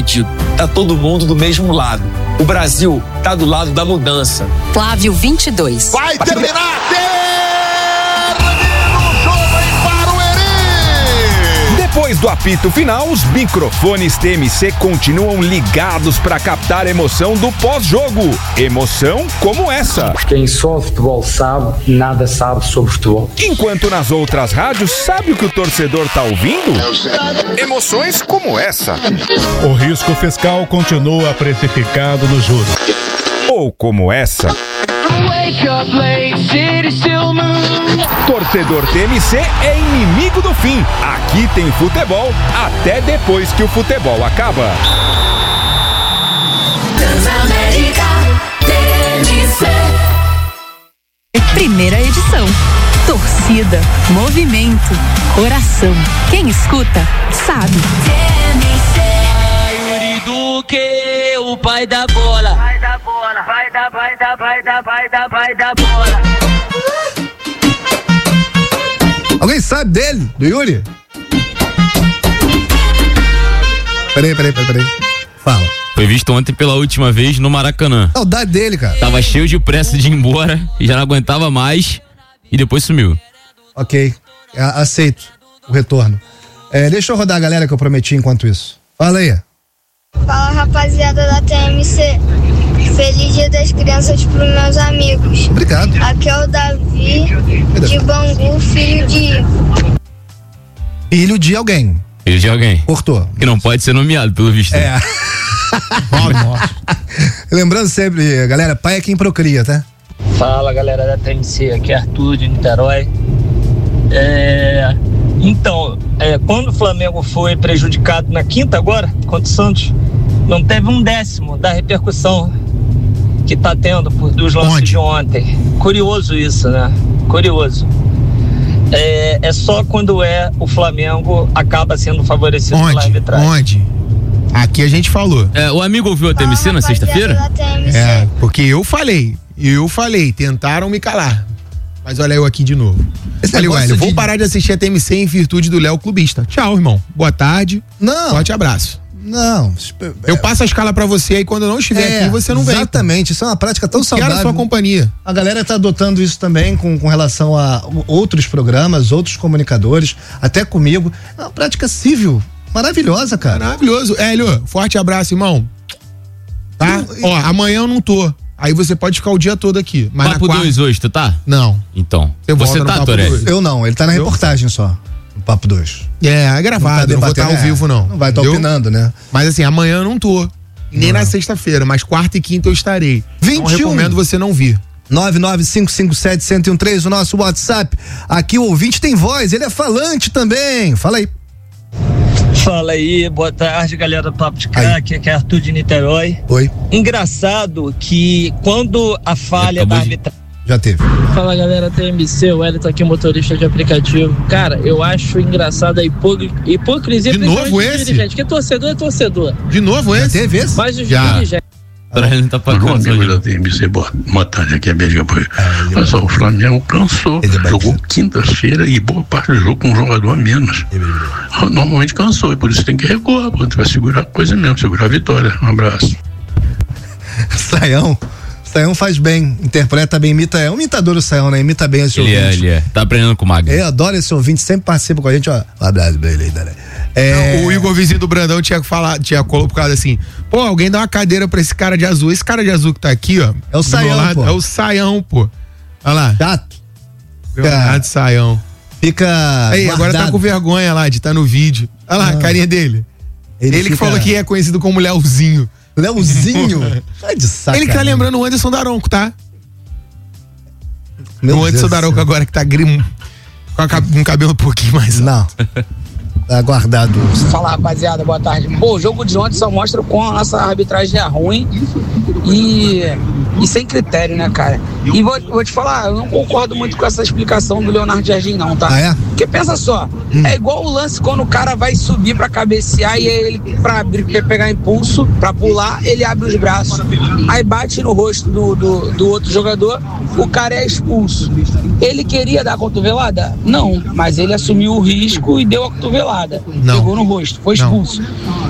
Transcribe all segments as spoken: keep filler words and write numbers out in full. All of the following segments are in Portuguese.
dividido. Tá todo mundo do mesmo lado. O Brasil tá do lado da mudança. Flávio vinte e dois. Vai terminar! Depois do apito final, os microfones T M C continuam ligados para captar a emoção do pós-jogo. Emoção como essa. Quem só futebol sabe, nada sabe sobre futebol. Enquanto nas outras rádios, sabe o que o torcedor tá ouvindo? Emoções como essa. O risco fiscal continua precificado no juros. Ou como essa. Torcedor T M C é inimigo do fim. Aqui tem futebol até depois que o futebol acaba. Transamérica T M C. Primeira edição. Torcida, movimento, coração. Quem escuta, sabe. T M C. Yuri Duque, o pai da bola. Vai da bola, vai da, vai da, vai da, vai da, vai da bola. Alguém sabe dele? Do Yuri? Peraí, peraí, peraí, peraí. Fala. Foi visto ontem pela última vez no Maracanã. Saudade dele, cara. Tava cheio de pressa de ir embora e já não aguentava mais e depois sumiu. Ok, aceito o retorno. É, deixa eu rodar a galera que eu prometi enquanto isso. Fala aí. Fala, rapaziada da T M C. Feliz Dia das Crianças pros meus amigos. Obrigado. Aqui é o Davi de Bangu, filho de... Filho de alguém. Filho de alguém. Cortou. Que não pode ser nomeado, pelo visto. É. Lembrando sempre, galera, pai é quem procria, tá? Fala, galera da T M C, aqui é Arthur de Niterói. É... Então, é, quando o Flamengo foi prejudicado na quinta agora, contra o Santos, não teve um décimo da repercussão que tá tendo por, dos lances Onde? de ontem. Curioso isso, né? Curioso. É, é só quando é o Flamengo acaba sendo favorecido Onde? pela arbitragem. Onde? Aqui a gente falou. É, o amigo ouviu a T M C na sexta-feira? É, porque eu falei, eu falei, tentaram me calar. Mas olha eu aqui de novo. Olha, Ué, eu vou de... parar de assistir a T M C em virtude do Léo Clubista. Tchau, irmão. Boa tarde. Não. Forte abraço. Não. Eu passo a escala pra você e quando eu não estiver é, aqui, você não vem. Exatamente. Isso é uma prática tão saudável. Quero a sua companhia. A galera tá adotando isso também com, com relação a outros programas, outros comunicadores, até comigo. É uma prática civil. Maravilhosa, cara. Maravilhoso. Hélio, forte abraço, irmão. Tá? Não, Ó, amanhã eu não tô. Aí você pode ficar o dia todo aqui. Mas Papo dois hoje, tu tá? Não. Então. Você, você tá, Torelli? Eu não, ele tá na eu? reportagem só. No Papo dois. É, é gravado, não, tá não vou estar ao vivo, não. Não vai estar tá opinando, né? Mas assim, amanhã eu não tô. Nem não. na sexta-feira, mas quarta e quinta eu estarei. vinte e um. Então eu recomendo você não vir. nove nove cinco cinco sete, um zero um três, o nosso WhatsApp. Aqui o ouvinte tem voz, ele é falante também. Fala aí. Fala aí, boa tarde, galera do Papo de Crack, aqui é Arthur de Niterói. Oi. Engraçado que quando a falha da arbitragem... Já teve. Fala, galera T M C, o Hélio tá aqui, motorista de aplicativo. Cara, eu acho engraçada a hipocri... hipocrisia. De novo esse? Dirigente, porque torcedor é torcedor. De novo esse? Já teve esse? Mas os Já. dirigentes... Ele tá pagando. Amigo da T M C, boa, boa tarde, aqui é Beijo Apoio. Olha só, o Flamengo cansou, jogou quinta-feira e boa parte do jogo com um jogador a menos. Normalmente cansou e por isso tem que recuar, pô, vai segurar a coisa mesmo, segurar a vitória. Um abraço. Saião, Saião faz bem, interpreta bem, imita, é um imitador o Saião, né? Imita bem esse ele ouvinte. É, ele é, tá aprendendo com o Magno. Eu adoro esse ouvinte, sempre participa com a gente, ó. Um abraço pra ele aí, né? É... Não, o Igor Vizinho do Brandão tinha falado, tinha colocado assim, pô, alguém dá uma cadeira pra esse cara de azul. Esse cara de azul que tá aqui, ó. É o Saião, lado, pô. É o Saião, pô. Olha lá. Chato. Leonardo Saião. Fica aí, agora tá com vergonha lá de estar tá no vídeo. Olha lá, a carinha dele. Ele, ele fica... que falou que é conhecido como Léozinho. Léozinho? Tá de sacanagem. Ele que tá lembrando o Anderson Daronco, tá? Meu o Anderson Daronco agora que tá grimo, com um cabelo um pouquinho mais alto. Não. Aguardado. Fala, rapaziada, boa tarde. Pô, o jogo de ontem só mostra como a nossa arbitragem é ruim e, e sem critério, né, cara? E vou, vou te falar, eu não concordo muito com essa explicação do Leonardo Jardim, não, tá? Ah, é? Porque pensa só, hum. é igual o lance quando o cara vai subir pra cabecear e ele, pra abrir, quer pegar impulso, pra pular, ele abre os braços. Aí bate no rosto do, do, do outro jogador, o cara é expulso. Ele queria dar a cotovelada? Não, mas ele assumiu o risco e deu a cotovelada. Não. Pegou no rosto, foi expulso. Não.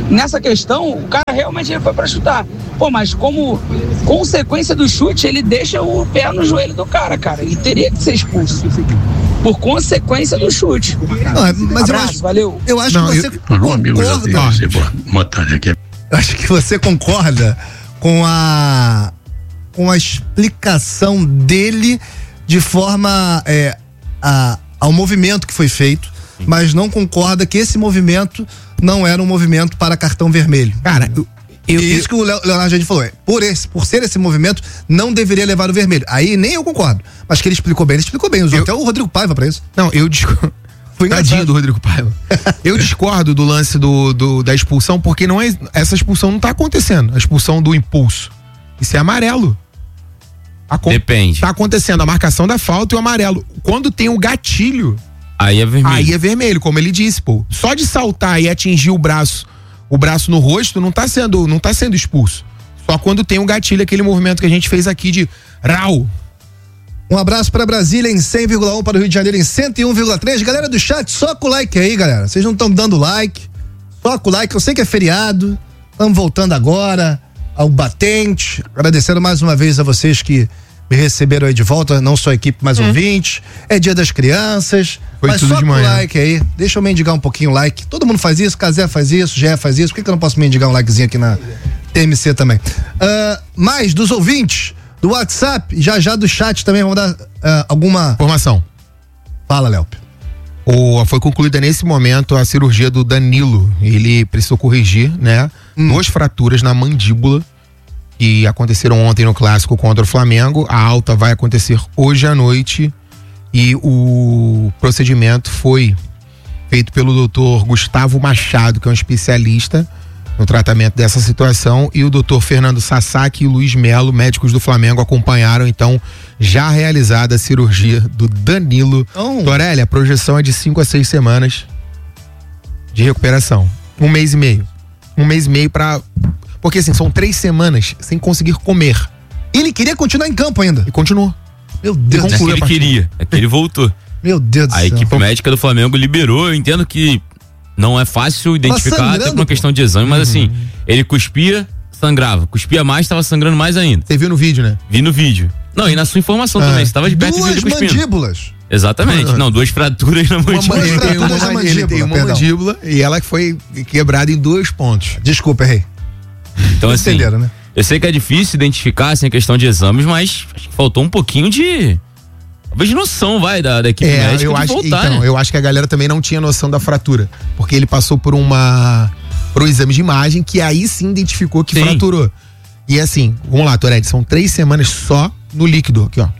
nessa questão, o cara realmente ele foi pra chutar. Pô, mas como consequência do chute, ele deixa o pé no joelho do cara, cara. Ele teria que ser expulso. Por consequência do chute. Não, mas Abraço, eu acho, valeu. Eu acho Não, que você eu, concorda. amigo, já tem você, boa, boa tarde aqui. Eu acho que você concorda com a com a explicação dele de forma é, a, ao movimento que foi feito, mas não concorda que esse movimento não era um movimento para cartão vermelho. Cara, eu, eu, e isso eu, que o Leonardo Jardim falou, é, por, esse, por ser esse movimento, não deveria levar o vermelho. Aí nem eu concordo, mas que ele explicou bem, ele explicou bem, usou eu, até o Rodrigo Paiva pra isso. Não, eu discordo. Foi tadinho do Rodrigo Paiva. Eu discordo do lance do, do, da expulsão, porque não é, essa expulsão não tá acontecendo, a expulsão do impulso. Isso é amarelo. Acon- Depende. Tá acontecendo a marcação da falta e o amarelo. Quando tem o gatilho, aí é vermelho. Aí é vermelho, como ele disse, pô. Só de saltar e atingir o braço, o braço no rosto, não tá sendo, não tá sendo expulso. Só quando tem o gatilho, aquele movimento que a gente fez aqui de rau. Um abraço para Brasília em cem vírgula um, para o Rio de Janeiro em cento e um vírgula três. Galera do chat, só com o like aí, galera. Vocês não estão dando like. Só com o like. Eu sei que é feriado. Estamos voltando agora ao batente. Agradecendo mais uma vez a vocês que me receberam aí de volta, não só a equipe, mas hum. ouvintes. É dia das crianças. Foi mas tudo só de com o manhã. like aí. Deixa eu mendigar um pouquinho o like. Todo mundo faz isso, Casé faz isso, Gé faz isso. Por que, que eu não posso mendigar um likezinho aqui na T M C também? Uh, mais dos ouvintes do WhatsApp, já já do chat também, vamos dar uh, alguma informação. Fala, Léo. O, foi concluída nesse momento a cirurgia do Danilo. Ele precisou corrigir, né? Hum. Duas fraturas na mandíbula que aconteceram ontem no clássico contra o Flamengo. A alta vai acontecer hoje à noite e o procedimento foi feito pelo doutor Gustavo Machado, que é um especialista no tratamento dessa situação, e o doutor Fernando Sasaki e Luiz Melo, médicos do Flamengo, acompanharam então já realizada a cirurgia do Danilo. Oh. Torelli, a projeção é de cinco a seis semanas de recuperação. Um mês e meio. Um mês e meio pra... Porque assim, são três semanas sem conseguir comer. Ele queria continuar em campo ainda. E continuou. Meu Deus do céu. É que ele queria, é que ele voltou. Meu Deus do céu. A equipe médica do Flamengo liberou, eu entendo que não é fácil identificar, até por uma questão de exame, mas uhum. assim, ele cuspia, sangrava. Cuspia mais, estava sangrando mais ainda. Você viu no vídeo, né? Vi no vídeo. Não, e na sua informação ah. também, você estava de perto duas e viu ele cuspindo. mandíbulas. Exatamente. Não, duas fraturas na mandíbula. Uma, ele tem uma, uma, mandíbula, ele tem uma mandíbula e ela foi quebrada em dois pontos. Desculpa, errei. Então, assim, entenderam, né? Eu sei que é difícil identificar, assim, a questão de exames, mas acho que faltou um pouquinho de... Talvez de noção, vai, da, da equipe é, médica eu de acho, voltar, então, né? eu acho que a galera também não tinha noção da fratura, porque ele passou por uma por um exame de imagem que aí sim identificou que sim. fraturou. E assim, vamos lá, Toretti, são três semanas só no líquido, aqui ó.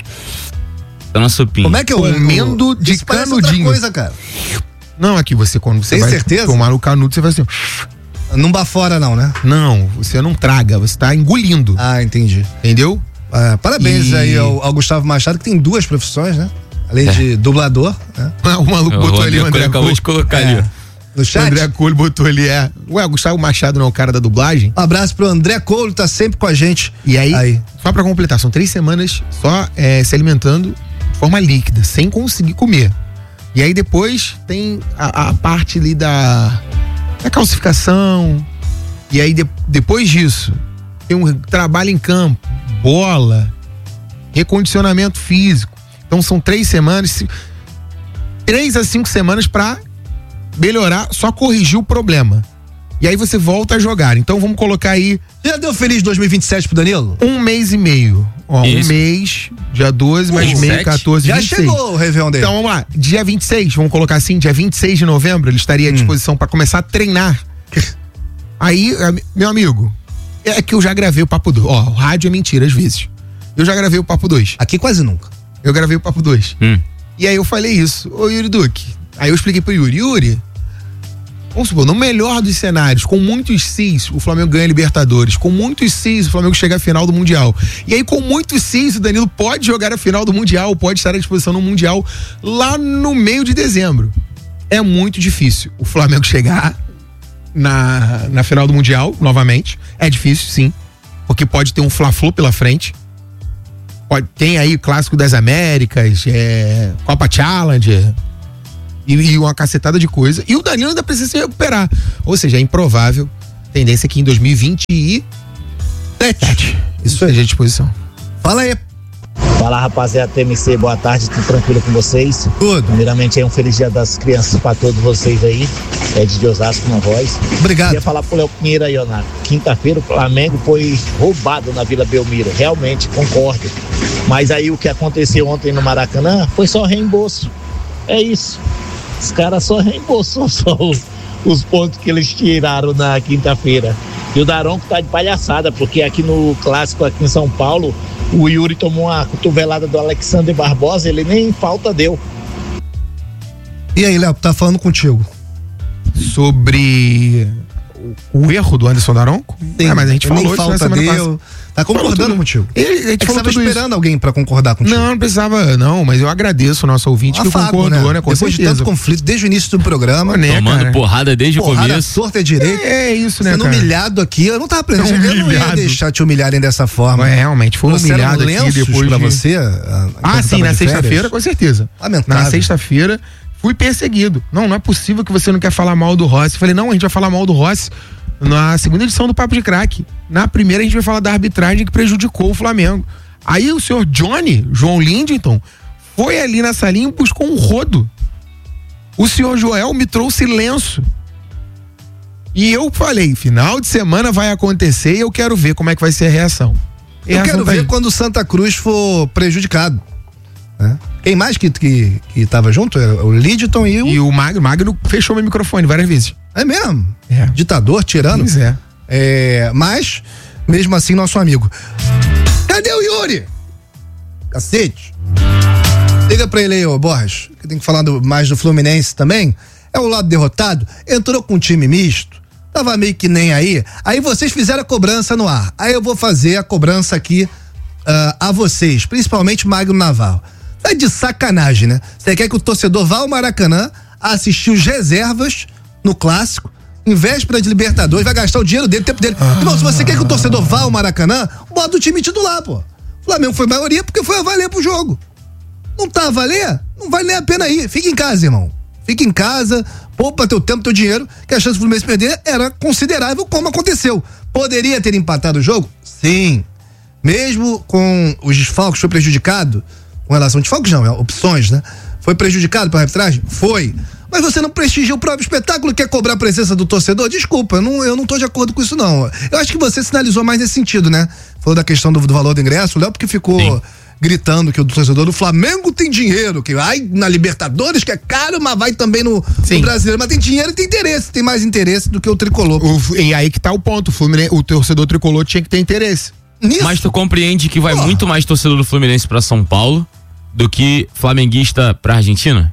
Tá na sopinha. Como é que eu... Comendo de isso canudinho. Outra coisa, cara. Não, aqui você, quando você Tem vai certeza? tomar o canudo, você vai assim... Não bafora não, né? Não, você não traga, você tá engolindo. Ah, entendi. Entendeu? Ah, parabéns e... aí ao, ao Gustavo Machado, que tem duas profissões, né? Além é. de dublador, né? Ah, o maluco o botou André ali, o André acabou de colocar é. ali. No chat? O André Coulo botou ali, é. Ué, o Gustavo Machado não é o cara da dublagem? Um abraço pro André Coulo, tá sempre com a gente. E aí, aí. só pra completar, são três semanas só é, se alimentando de forma líquida, sem conseguir comer. E aí depois tem a, a parte ali da, da calcificação. E aí de, depois disso, tem um trabalho em campo, bola, recondicionamento físico. Então são três semanas, três a cinco semanas pra melhorar, só corrigir o problema. E aí você volta a jogar. Então vamos colocar aí. Já deu feliz dois mil e vinte e sete pro Danilo? Um mês e meio. Ó, um mês, dia doze, mais vinte e sete? meio, quatorze, Já vinte e seis. chegou o Réveillon dele. Então vamos lá, dia vinte e seis, vamos colocar assim, dia vinte e seis de novembro, ele estaria à disposição hum. pra começar a treinar. Aí, meu amigo, é que eu já gravei o Papo dois. Ó, o rádio é mentira às vezes. Eu já gravei o Papo dois. Aqui quase nunca. Eu gravei o Papo dois. Hum. E aí eu falei isso, ô Yuri Duque. Aí eu expliquei pro Yuri, Yuri, vamos supor, no melhor dos cenários, com muitos cis, o Flamengo ganha Libertadores. Com muitos cis, o Flamengo chega à final do Mundial. E aí, com muitos cis, o Danilo pode jogar a final do Mundial, pode estar à disposição no Mundial lá no meio de dezembro. É muito difícil o Flamengo chegar na, na final do Mundial, novamente. É difícil, sim. Porque pode ter um Fla-Flu pela frente. Pode, tem aí o Clássico das Américas, é, Copa Challenger... E, e uma cacetada de coisa. E o Danilo ainda precisa se recuperar. Ou seja, é improvável Tendência é que em dois mil e vinte e sete isso seja à disposição. Fala aí. Fala, rapaziada T M C, boa tarde, tudo tranquilo com vocês? Tudo. Primeiramente, é um feliz dia das crianças pra todos vocês aí, é de Osasco na voz. Obrigado. Queria falar pro Léo Pinheiro aí, ó, na quinta-feira o Flamengo foi roubado na Vila Belmiro, realmente, concordo. Mas aí o que aconteceu ontem no Maracanã foi só reembolso, é isso. Os caras só reembolsou só os, os pontos que eles tiraram na quinta-feira. E o Daronco tá de palhaçada, porque aqui no Clássico, aqui em São Paulo, o Yuri tomou uma cotovelada do Alexander Barbosa, ele nem falta deu. E aí, Léo, tá falando contigo? Sobre o erro do Anderson Daronco? Sim, ah, mas a gente falou isso na semana deu. passada. Tá concordando contigo? Ele, ele é que falou você tava esperando isso. alguém pra concordar contigo. Não, não precisava, não, mas eu agradeço o nosso ouvinte que Afago, concordou, né? né? Com Depois certeza. de tanto conflito, desde o início do programa. Né, tomando cara? porrada desde porrada, o começo. Torta é direito. É, é isso, né, Sendo cara? humilhado aqui, eu não tava presente. É eu não ia deixar te humilharem dessa forma. É, realmente, foi humilhado aqui depois pra de... você? A, ah, sim, na sexta-feira, com certeza. Lamentável. Na sexta-feira, fui perseguido. Não, não é possível que você não quer falar mal do Rossi. Eu falei, não, a gente vai falar mal do Rossi na segunda edição do Papo de Craque. Na primeira, a gente vai falar da arbitragem que prejudicou o Flamengo. Aí o senhor Johnny, João Lindington, foi ali na salinha e buscou um rodo. O senhor Joel me trouxe lenço. E eu falei, final de semana vai acontecer e eu quero ver como é que vai ser a reação. E eu a quero reação tá ver aí. quando o Santa Cruz for prejudicado. Né? Quem mais que, que, que tava junto? O Lidton e o... E o Magno. Magno fechou meu microfone várias vezes. É mesmo? É. Ditador, tirando. Pois é. É. Mas, mesmo assim, nosso amigo. Cadê o Yuri? Cacete. Liga pra ele aí, ô Borges, que tem que falar do, mais do Fluminense também. É o lado derrotado, entrou com um time misto, tava meio que nem aí. Aí vocês fizeram a cobrança no ar. Aí eu vou fazer a cobrança aqui uh, a vocês, principalmente Magno Navarro. Tá de sacanagem, né? Você quer que o torcedor vá ao Maracanã assistir os reservas no Clássico, em véspera de Libertadores, vai gastar o dinheiro dele, o tempo dele. Ah. Irmão, se você quer que o torcedor vá ao Maracanã, bota o time titular, pô. O Flamengo foi maioria porque foi a valer pro jogo. Não tá a valer? Não vale nem a pena ir. Fica em casa, irmão. Fica em casa, poupa teu tempo, teu dinheiro, que a chance do Fluminense perder era considerável, como aconteceu. Poderia ter empatado o jogo? Sim. Mesmo com os desfalques, foi prejudicado, com relação a desfalques não, é opções, né? Foi prejudicado pela arbitragem? Foi. Mas você não prestigia o próprio espetáculo, quer cobrar a presença do torcedor? Desculpa, eu não, eu não tô de acordo com isso, não. Eu acho que você sinalizou mais nesse sentido, né? Falou da questão do, do valor do ingresso, o Léo, porque ficou Sim. gritando que o torcedor do Flamengo tem dinheiro, que vai na Libertadores, que é caro, mas vai também no, no Brasileiro. Mas tem dinheiro e tem interesse, tem mais interesse do que o tricolor. O, e aí que tá o ponto, o, Fluminense, o torcedor tricolor tinha que ter interesse. Nisso. Mas tu compreende que vai oh. muito mais torcedor do Fluminense pra São Paulo do que flamenguista pra Argentina?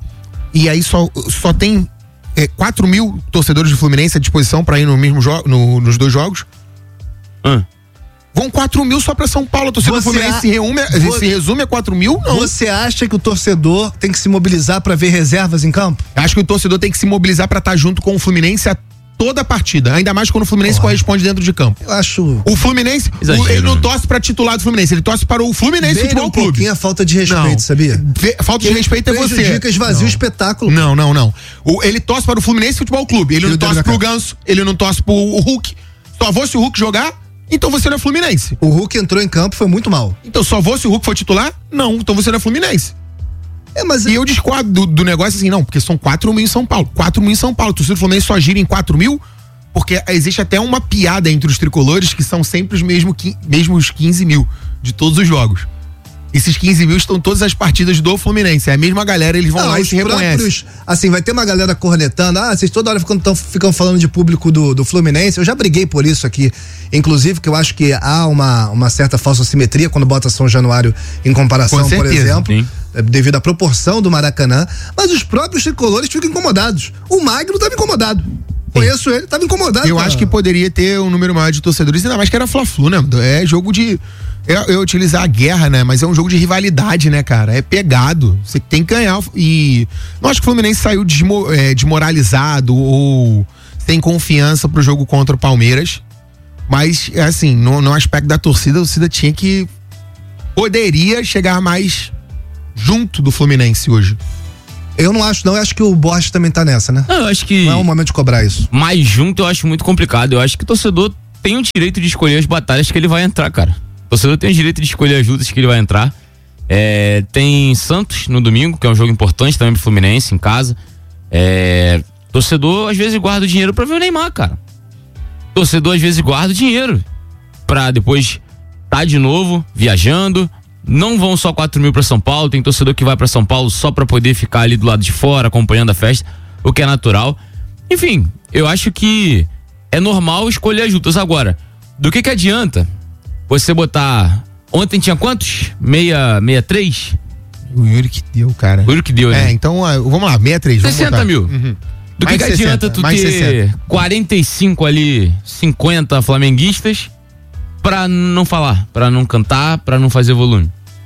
E aí só, só tem é, quatro mil torcedores do Fluminense à disposição pra ir no mesmo jogo, no, nos dois jogos? Hum. Vão quatro mil só pra São Paulo. A torcida do Fluminense a... se, reúme, você... se resume a quatro mil? Não. Você acha que o torcedor tem que se mobilizar pra ver reservas em campo? Acho que o torcedor tem que se mobilizar pra estar junto com o Fluminense a toda a partida. Ainda mais quando o Fluminense Porra. corresponde dentro de campo. Eu acho... O Fluminense, o, ele não torce pra titular do Fluminense, ele torce para o Fluminense Beira Futebol um Clube. pouquinho a falta de respeito, não. sabia? Ve, falta de respeito é você. Prejudica, esvazia o espetáculo. Não, não, não. O, ele torce para o Fluminense Futebol Clube, ele não torce pro Ganso, ele não torce pro Hulk. Só vou se o Hulk jogar, então você não é Fluminense. O Hulk entrou em campo, foi muito mal. Então só vou se o Hulk for titular? Não, então você não é Fluminense. É, mas... E eu discordo do, do negócio assim, não, porque são quatro mil em São Paulo. quatro mil em São Paulo. O torcedor do Fluminense só gira em quatro mil, porque existe até uma piada entre os tricolores que são sempre os mesmos, mesmos quinze mil de todos os jogos. Esses quinze mil estão todas as partidas do Fluminense. É a mesma galera, eles vão não, lá e se reconhecem. Assim, vai ter uma galera cornetando. Ah, vocês toda hora ficam, tão, ficam falando de público do, do Fluminense. Eu já briguei por isso aqui. Inclusive, que eu acho que há uma, uma certa falsa simetria quando bota São Januário em comparação, certeza, por exemplo. Sim. Devido à proporção do Maracanã. Mas os próprios tricolores ficam incomodados. O Magno estava incomodado. Conheço ele, tava incomodado. Eu cara. acho que poderia ter um número maior de torcedores, ainda mais que era Fla-Flu, né? É jogo de. É, é utilizar a guerra, né? Mas é um jogo de rivalidade, né, cara? É pegado. Você tem que ganhar. E não acho que o Fluminense saiu desmo, é, desmoralizado ou sem confiança pro jogo contra o Palmeiras. Mas, assim, no, no aspecto da torcida, a torcida tinha que. Poderia chegar mais junto do Fluminense hoje. Eu não acho, não. Eu acho que o Borges também tá nessa, né? Não, eu acho que. Não é o momento de cobrar isso. Mas junto eu acho muito complicado. Eu acho que o torcedor tem o direito de escolher as batalhas que ele vai entrar, cara. O torcedor tem o direito de escolher as lutas que ele vai entrar. É, tem Santos no domingo, que é um jogo importante também pro Fluminense, em casa. É, torcedor às vezes guarda o dinheiro pra ver o Neymar, cara. Torcedor às vezes guarda o dinheiro pra depois tá de novo viajando. Não vão só quatro mil pra São Paulo, tem torcedor que vai pra São Paulo só pra poder ficar ali do lado de fora acompanhando a festa, o que é natural. Enfim, eu acho que é normal escolher as lutas. Agora, do que que adianta você botar... Ontem tinha quantos? Meia, meia três? O Yuri que deu, cara. O Yuri que deu, né? É, então vamos lá, meia três. sessenta mil. Uhum. Do que, que sessenta, adianta tu ter sessenta. quarenta e cinco ali, cinquenta flamenguistas pra não falar, pra não cantar, pra não fazer volume?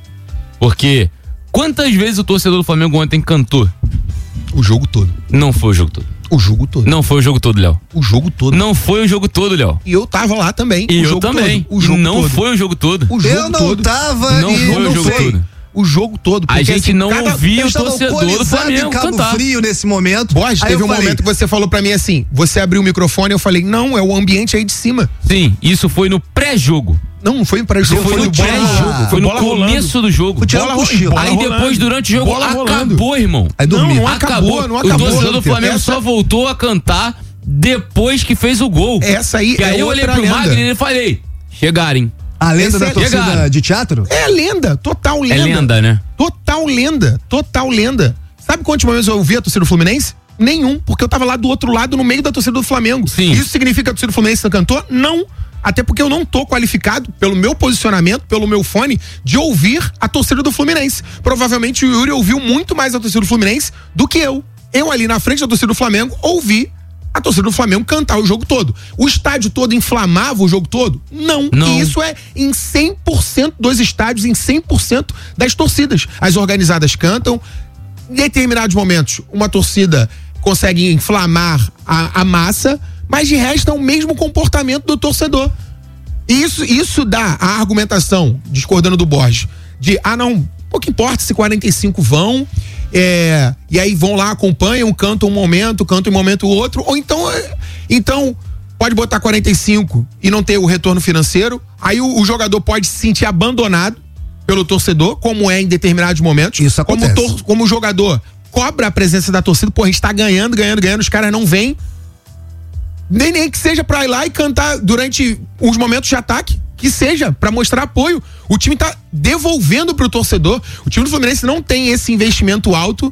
Porque quantas vezes o torcedor do Flamengo ontem cantou? O jogo todo. Não foi o jogo todo. O jogo todo. Não foi o jogo todo, Léo. O jogo todo. Não foi o jogo todo, Léo. E eu tava lá também. E o eu jogo também. Todo. O jogo e não todo. foi o jogo todo. O jogo eu não todo. tava Não e foi não o jogo sei. todo. O jogo todo. A gente assim, não cada... ouvia Eu o estava torcedor do alcoolizado Flamengo em Cabo cantar. Frio nesse momento. Borges, Aí teve eu um falei, momento que você falou pra mim assim, você abriu o microfone, eu falei, não, é o ambiente aí de cima. Sim, isso foi no pré-jogo. Não, não foi para Isso jogo, foi, foi no no bola- pré-jogo, foi no bola começo rolando. do jogo. Vou tirar um cochilo. Aí bola depois, rolando. durante o jogo, Bola rolando. acabou, irmão. Aí Não, dormi. não acabou, não acabou. O torcedor do Flamengo Essa- só voltou a cantar depois que fez o gol. Essa aí Que é aí eu olhei outra pro lenda. Magno e falei, chegarem. A lenda Esse da é- torcida Chegaram. de teatro? É lenda, total lenda. É lenda, né? Total lenda, total lenda. Sabe quantos momentos eu ouvi a torcida do Fluminense? Nenhum, porque eu tava lá do outro lado, no meio da torcida do Flamengo. Sim. Isso significa que a torcida do Fluminense não cantou? Não. Até porque eu não tô qualificado, pelo meu posicionamento, pelo meu fone, de ouvir a torcida do Fluminense. Provavelmente o Yuri ouviu muito mais a torcida do Fluminense do que eu. Eu ali na frente da torcida do Flamengo ouvi a torcida do Flamengo cantar o jogo todo. O estádio todo inflamava o jogo todo? Não. Não. E isso é em cem por cento dos estádios, em cem por cento das torcidas. As organizadas cantam. Em determinados momentos, uma torcida consegue inflamar a, a massa, mas de resto é o mesmo comportamento do torcedor. E isso, isso dá a argumentação, discordando do Borges, de, ah não, pouco importa se quarenta e cinco vão, é, e aí vão lá, acompanham, cantam um momento, cantam um momento o outro, ou então, é, então pode botar quarenta e cinco e não ter o retorno financeiro, aí o, o jogador pode se sentir abandonado pelo torcedor, como é em determinados momentos. Isso acontece. Como, tor- como o jogador cobra a presença da torcida, pô, a gente tá ganhando, ganhando, ganhando, os caras não vêm. Nem, nem que seja pra ir lá e cantar durante os momentos de ataque, que seja, pra mostrar apoio. O time tá devolvendo pro torcedor. O time do Fluminense não tem esse investimento alto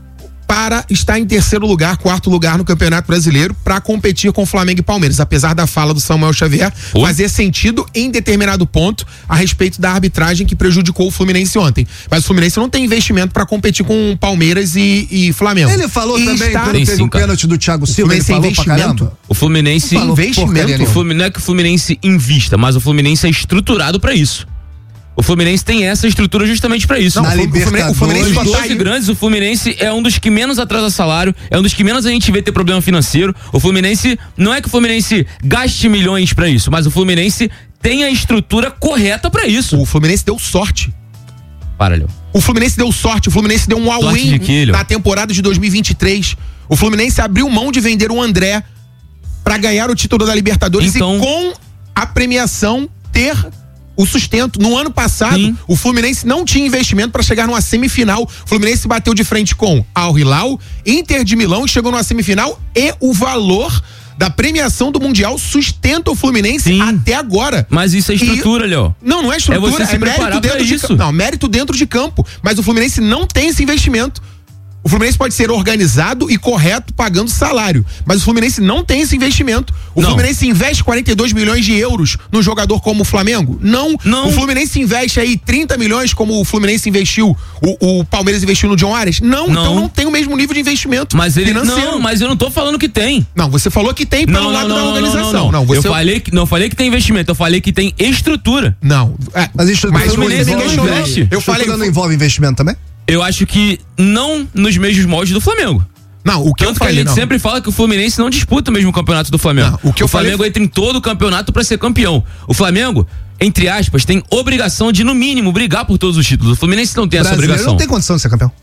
para estar em terceiro lugar, quarto lugar no Campeonato Brasileiro, para competir com Flamengo e Palmeiras. Apesar da fala do Samuel Xavier Oi? fazer sentido em determinado ponto a respeito da arbitragem que prejudicou o Fluminense ontem. Mas o Fluminense não tem investimento para competir com Palmeiras e, e Flamengo. Ele falou E também está- quando Tem teve sim, o cara. pênalti do Thiago Silva, ele Fluminense é falou pra investimento. caramba. O Fluminense. Não falou investimento. porcaria O nenhuma. Fluminense, não é que o Fluminense invista, mas o Fluminense é estruturado pra isso. O Fluminense tem essa estrutura justamente pra isso. Na o Fluminense, Libertadores, o Fluminense só dos tá doze aí. grandes, o Fluminense é um dos que menos atrasa salário, é um dos que menos a gente vê ter problema financeiro. O Fluminense, não é que o Fluminense gaste milhões pra isso, mas o Fluminense tem a estrutura correta pra isso. O Fluminense deu sorte. Para, Léo. O Fluminense deu sorte, o Fluminense deu um Sorte all-in de quê, Léo? na temporada de dois mil e vinte e três. O Fluminense abriu mão de vender o André pra ganhar o título da Libertadores Então- e com a premiação ter o sustento. No ano passado, Sim. o Fluminense não tinha investimento pra chegar numa semifinal. O Fluminense bateu de frente com Al Hilal, Inter de Milão e chegou numa semifinal, e o valor da premiação do Mundial sustenta o Fluminense Sim. até agora. Mas isso é estrutura, E- Léo. Não, não é estrutura, É você se preparar mérito pra dentro de isso. campo. Não, mérito dentro de campo. Mas o Fluminense não tem esse investimento. O Fluminense pode ser organizado e correto pagando salário, mas o Fluminense não tem esse investimento. O Não. Fluminense investe quarenta e dois milhões de euros num jogador como o Flamengo? Não. Não. O Fluminense investe aí trinta milhões como o Fluminense investiu, o, o Palmeiras investiu no John Arias? Não, Não. então não tem o mesmo nível de investimento Mas ele financeiro. não, mas eu não tô falando que tem. Não, você falou que tem pelo Não, lado não, da não, organização. não, não, não. você Eu falei que não falei que tem investimento, eu falei que tem estrutura. Não. É, Mas isso mas não o Fluminense envolve- não investe. Eu falei não envolve investimento também? Eu acho que não nos mesmos moldes do Flamengo. Não, o que Tanto eu que falei, a gente não. sempre fala que o Fluminense não disputa o mesmo campeonato do Flamengo. Não, o que eu Flamengo falei- entra em todo o campeonato pra ser campeão. O Flamengo, entre aspas, tem obrigação de, no mínimo, brigar por todos os títulos. O Fluminense não tem essa Brasileiro obrigação. não tem condição de ser campeão.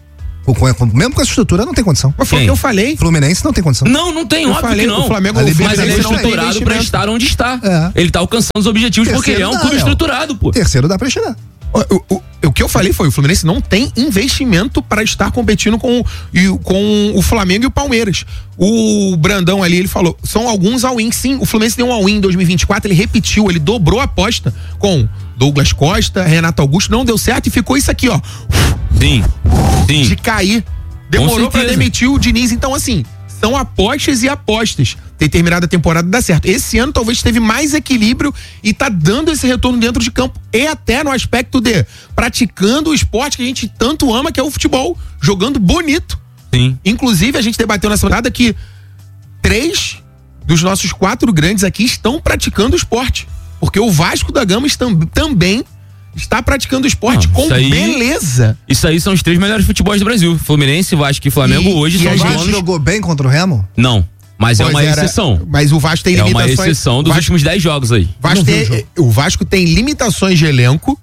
Com, com, mesmo com essa estrutura, não tem condição. Mas foi o que eu falei. Fluminense não tem condição. Não, não tem, eu óbvio falei, que não. O Flamengo, mas Flamengo ele é estruturado pra estar onde está. É. Ele tá alcançando os objetivos Terceiro porque ele é um clube estruturado, pô. Terceiro dá pra chegar. O, o, o, o que eu falei foi, o Fluminense não tem investimento para estar competindo com, e, com o Flamengo e o Palmeiras. O Brandão ali, ele falou, são alguns all-in, sim, o Fluminense deu um all-in em dois mil e vinte e quatro, ele repetiu, ele dobrou a aposta com Douglas Costa, Renato Augusto, não deu certo e ficou isso aqui, ó. Sim, sim. De cair. Demorou pra demitir o Diniz, então assim, são apostas e apostas. Determinada temporada dá certo. Esse ano talvez teve mais equilíbrio e tá dando esse retorno dentro de campo e até no aspecto de praticando o esporte que a gente tanto ama, que é o futebol, jogando bonito. Sim. Inclusive a gente debateu nessa rodada que três dos nossos quatro grandes aqui estão praticando o esporte, porque o Vasco da Gama está, também está praticando o esporte Não, com aí, beleza. Isso aí são os três melhores futebols do Brasil. Fluminense, Vasco e Flamengo e, hoje e são os donos. Jogou bem contra o Remo? Não. Mas pois é uma era, exceção. Mas o Vasco tem é limitações. É uma exceção dos Vasco, últimos dez jogos aí. Vasco tem, o Vasco tem limitações de elenco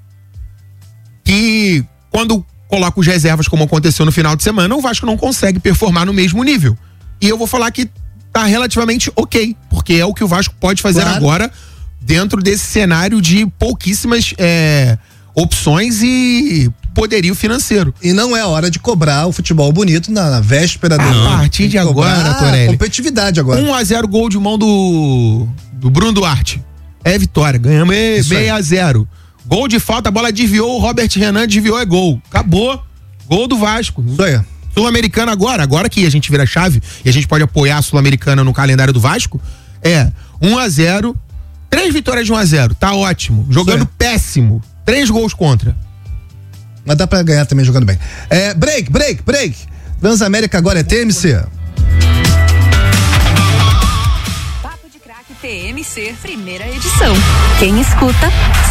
que, quando coloca os reservas, como aconteceu no final de semana, o Vasco não consegue performar no mesmo nível. E eu vou falar que tá relativamente ok, porque é o que o Vasco pode fazer claro. agora dentro desse cenário de pouquíssimas é, opções e poderio financeiro. E não é hora de cobrar o futebol bonito na, na véspera do... A partir de agora, Torelli. Competitividade agora. um a zero gol de mão do, do Bruno Duarte. É vitória. Ganhamos seis a zero. Gol de falta, a bola desviou, o Robert Renan desviou, é gol. Acabou. Gol do Vasco. Isso aí. Sul-Americana agora, agora que a gente vira a chave e a gente pode apoiar a Sul-Americana no calendário do Vasco, é um a zero, três vitórias de um a zero, tá ótimo. Jogando péssimo. Três gols contra. Mas dá pra ganhar também jogando bem. É, break, break, break. Transamérica agora é T M C. Papo de Craque T M C, primeira edição. Quem escuta